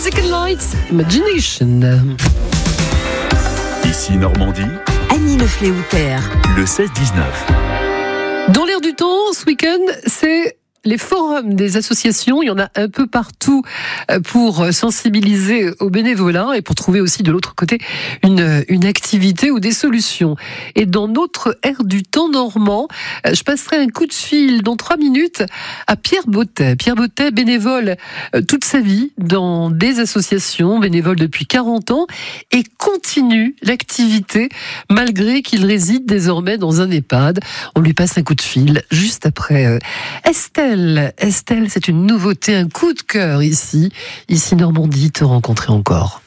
Second Lights, Imagination. Ici Normandie, Annie Le Fléoutère. le 16-19. Dans l'air du temps, ce week-end, c'est les forums des associations. Il y en a un peu partout pour sensibiliser au bénévolat et pour trouver aussi de l'autre côté une activité ou des solutions. Et dans notre air du temps normand, je passerai un coup de fil dans 3 minutes à Pierre Bottet. Pierre Bottet, bénévole toute sa vie dans des associations, bénévole depuis 40 ans et continue l'activité malgré qu'il réside désormais dans un EHPAD. On lui passe un coup de fil juste après Estelle, c'est une nouveauté, un coup de cœur ici Normandie, te rencontrer encore.